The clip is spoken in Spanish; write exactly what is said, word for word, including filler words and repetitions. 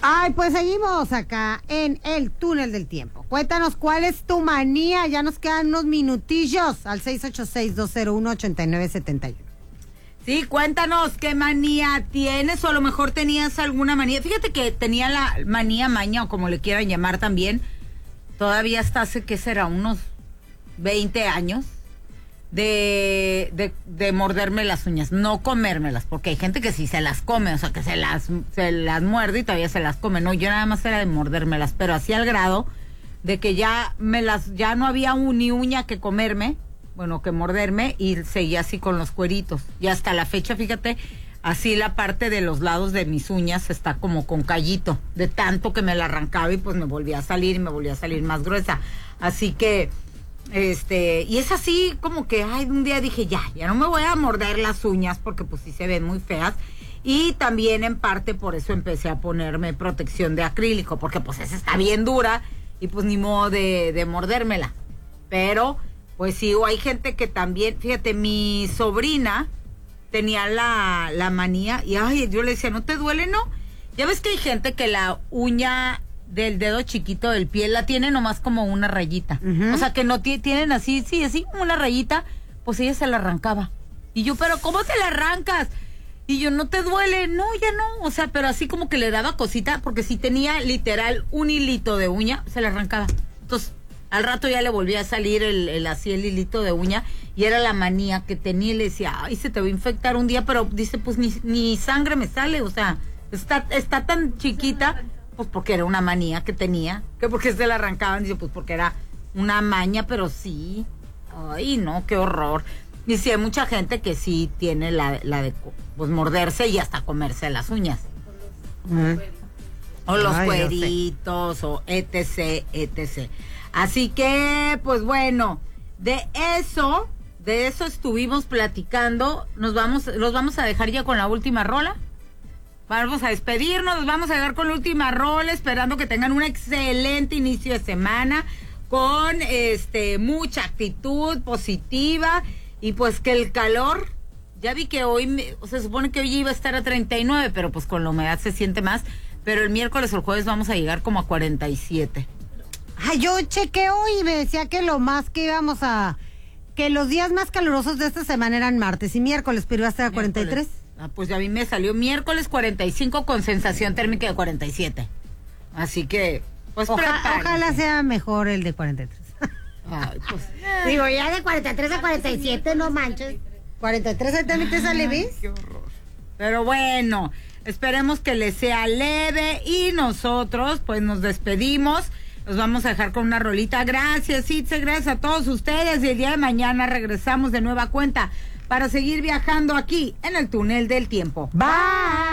Ay, pues seguimos acá en el túnel del tiempo. Cuéntanos cuál es tu manía. Ya nos quedan unos minutillos al seis ocho seis, dos cero uno, ocho nueve siete uno. Sí, cuéntanos qué manía tienes, o a lo mejor tenías alguna manía. Fíjate que tenía la manía, maña, o como le quieran llamar también, todavía hasta hace, ¿qué será? Unos veinte años. De, de, de morderme las uñas, no comérmelas, porque hay gente que sí se las come, o sea, que se las, se las muerde y todavía se las come. No, yo nada más era de mordérmelas, pero así al grado de que ya me las, ya no había un, ni uña que comerme, bueno, que morderme, y seguía así con los cueritos. Y hasta la fecha, fíjate, así la parte de los lados de mis uñas está como con callito, de tanto que me la arrancaba y pues me volvía a salir y me volvía a salir más gruesa. Así que Este, y es así como que, ay, un día dije, ya, ya no me voy a morder las uñas porque pues sí se ven muy feas. Y también en parte por eso empecé a ponerme protección de acrílico, porque pues esa está bien dura y pues ni modo de, de mordérmela. Pero, pues sí, o hay gente que también, fíjate, mi sobrina tenía la, la manía y, ay, yo le decía, ¿no te duele, no? Ya ves que hay gente que la uña del dedo chiquito del pie la tiene nomás como una rayita. Uh-huh. O sea, que no t- tienen así, sí, así como una rayita, pues ella se la arrancaba. Y yo, ¿pero cómo se la arrancas? Y yo, ¿no te duele? No, ya no. O sea, pero así como que le daba cosita, porque si tenía literal un hilito de uña, se la arrancaba. Entonces, al rato ya le volvía a salir el, el así el hilito de uña, y era la manía que tenía, y le decía, ay, se te va a infectar un día, pero dice, pues ni, ni sangre me sale, o sea, está, está tan chiquita. Pues porque era una manía que tenía, que porque se la arrancaban, dice, pues porque era una maña, pero sí, ay no, qué horror. Y sí hay mucha gente que sí tiene la, la de pues morderse y hasta comerse las uñas. Mm. O los ay, cueritos, o etc, etcétera. Así que, pues bueno, de eso, de eso estuvimos platicando. Nos vamos, los vamos a dejar ya con la última rola. Vamos a despedirnos, nos vamos a llegar con la última rola, esperando que tengan un excelente inicio de semana, con este mucha actitud positiva, y pues que el calor, ya vi que hoy, me, se supone que hoy iba a estar a treinta y nueve, pero pues con la humedad se siente más, pero el miércoles o el jueves vamos a llegar como a cuarenta y siete. Ay, yo chequé hoy y me decía que lo más que íbamos a, que los días más calurosos de esta semana eran martes y miércoles, pero iba a estar a cuarenta y tres. Ah, pues ya a mí me salió miércoles cuarenta y cinco con sensación térmica de cuarenta y siete. Así que, pues Oja, ojalá sea mejor el de cuarenta y tres. Ay, pues. Digo, ya de cuarenta y tres a cuarenta y siete, no manches. cuarenta y tres ahí también te sale, ¿ves? Qué horror. Pero bueno, esperemos que les sea leve y nosotros pues nos despedimos. Los vamos a dejar con una rolita. Gracias, Itze, gracias a todos ustedes. Y el día de mañana regresamos de nueva cuenta para seguir viajando aquí en el túnel del tiempo. Bye.